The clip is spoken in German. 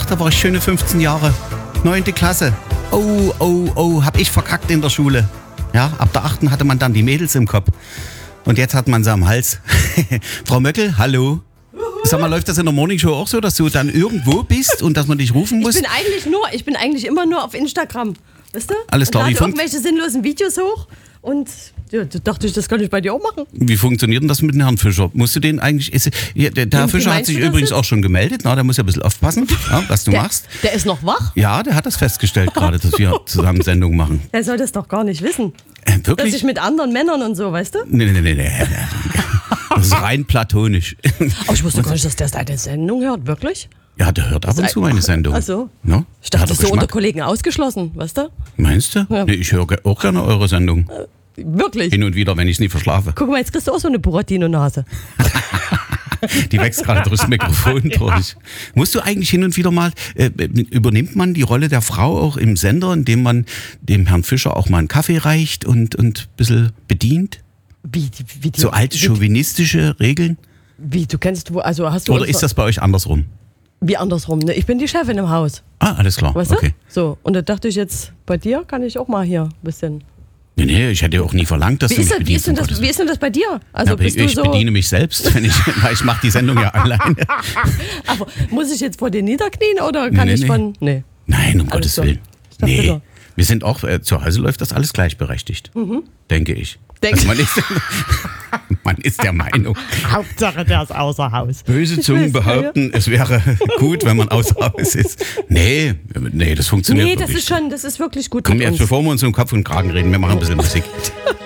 Ach, da war ich schöne 15 Jahre. 9. Klasse. Hab ich verkackt in der Schule. Ja, ab der 8. hatte man dann die Mädels im Kopf. Und jetzt hat man sie am Hals. Frau Möckel, hallo. Sag mal, läuft das in der Morningshow auch so, dass du dann irgendwo bist und dass man dich rufen muss? Ich bin eigentlich immer nur auf Instagram. Weißt du? Alles klar. Und lade irgendwelche sinnlosen Videos hoch und ja, da dachte ich, das kann ich bei dir auch machen. Wie funktioniert denn das mit dem Herrn Fischer? Musst du den eigentlich... Der Herr Fischer hat sich übrigens auch schon gemeldet. Na, der muss ja ein bisschen aufpassen, ja, was du machst. Der ist noch wach? Ja, der hat das festgestellt gerade, dass wir zusammen Sendung machen. Der soll das doch gar nicht wissen. Wirklich? Dass ich mit anderen Männern und so, weißt du? Nee. Das ist rein platonisch. Aber ich wusste gar nicht, dass der seine Sendung hört, wirklich? Ja, der hört ab und zu meine Sendung. Ach so. No? Ich dachte, das ist so unter Kollegen ausgeschlossen, weißt du? Meinst du? Ja. Nee, ich höre auch gerne eure Sendung. Wirklich? Hin und wieder, wenn ich es nie verschlafe. Guck mal, jetzt kriegst du auch so eine Buratino-Nase. Die wächst gerade durchs Mikrofon durch. Musst du eigentlich hin und wieder mal, übernimmt man die Rolle der Frau auch im Sender, indem man dem Herrn Fischer auch mal einen Kaffee reicht und ein bisschen bedient? Wie so alte chauvinistische Regeln? Wie, du kennst, also hast du... Oder ist das bei euch andersrum? Wie andersrum, ne? Ich bin die Chefin im Haus. Ah, alles klar, weißt du? Okay. So, und da dachte ich jetzt, bei dir kann ich auch mal hier ein bisschen... Nee, ich hätte auch nie verlangt, dass du mich bedienst. Wie ist denn das bei dir? Also ja, bist ich du so bediene mich selbst, weil ich mache die Sendung ja alleine. Aber muss ich jetzt vor dir niederknien oder kann ich von... Nee. Nein, um Gottes Willen. Nee, so. wir sind auch, zu Hause läuft das alles gleichberechtigt, denke ich. Also man ist der Meinung. Hauptsache, der ist außer Haus. Böse Zungen behaupten, es wäre gut, wenn man außer Haus ist. Nee, das funktioniert nicht. Nee, das ist wirklich gut. Komm, jetzt bevor wir uns um Kopf und Kragen reden, wir machen ein bisschen Musik.